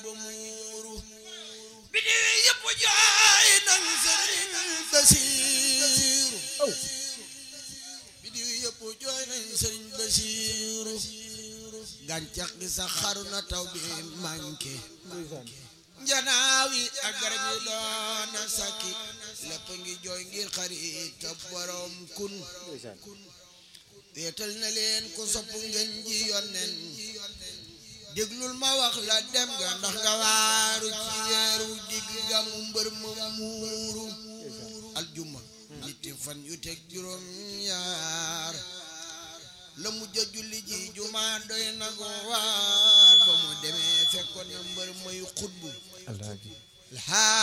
ba muuru bidi yëpp jooy nañ Sëriñ Basiiru bidi yëpp jooy nañ Sëriñ Basiiru gàncax gi sax xaru na taw bi manqué njanaaw yi ak garab yi doona sakki lépp ngi jooy ngir xarit ak borom kun weetal na leen ku sopp ngeen ji yonnen déglul ma wax la dem nga ndax nga waaru ci weeru digg gamu mbër ma muuru aljuma ñetti fan yu teg juróom ñaar la mujj julli ji juma doy na ko waar ba mu demee fekkoon na mbër may xutbu